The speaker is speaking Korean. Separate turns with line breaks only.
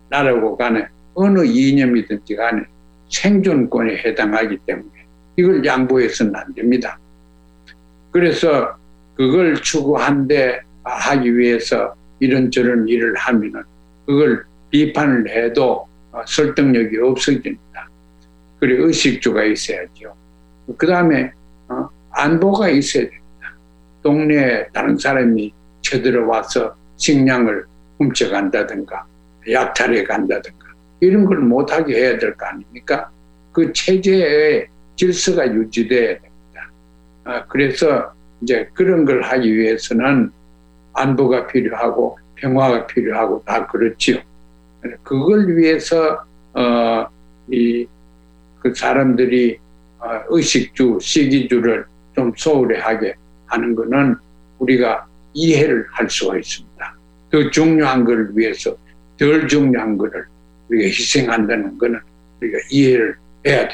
나라고 간에 어느 이념이든지 간에 생존권에 해당하기 때문에 이걸 양보해서는 안 됩니다. 그래서 그걸 추구한데 하기 위해서 이런저런 일을 하면은 그걸 비판을 해도 설득력이 없어집니다. 그리고 의식주가 있어야죠. 그 다음에 안보가 있어야 됩니다. 동네에 다른 사람이 쳐들어와서 식량을 훔쳐간다든가 약탈해 간다든가 이런 걸 못하게 해야 될 거 아닙니까? 그 체제의 질서가 유지돼야 됩니다. 그래서 이제 그런 걸 하기 위해서는 안보가 필요하고 평화가 필요하고 다 그렇지요. 그걸 위해서 그 사람들이 의식주, 시기주를 좀 소홀히하게 하는 것은 우리가 이해를 할 수가 있습니다. 더 중요한 걸 위해서 덜 중요한 것을 우리가 희생한다는 것은 우리가 이해를 해야 됩니다.